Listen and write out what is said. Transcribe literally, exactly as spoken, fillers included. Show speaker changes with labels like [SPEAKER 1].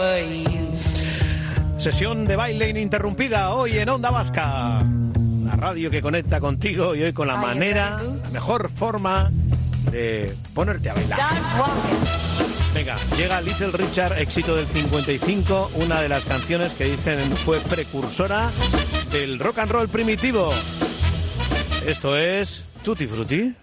[SPEAKER 1] Sesión de baile ininterrumpida hoy en Onda Vasca, la radio que conecta contigo, y hoy con la manera, la mejor forma de ponerte a bailar. Venga, llega Little Richard, éxito del cincuenta y cinco, una de las canciones que dicen fue precursora del rock and roll primitivo. Esto es Tutti Frutti.